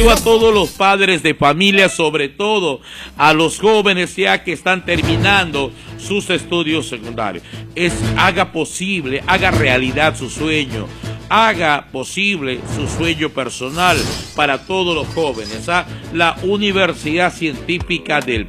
A todos los padres de familia, sobre todo a los jóvenes ya que están terminando sus estudios secundarios, haga posible, haga realidad su sueño, haga posible su sueño personal para todos los jóvenes, la Universidad Científica del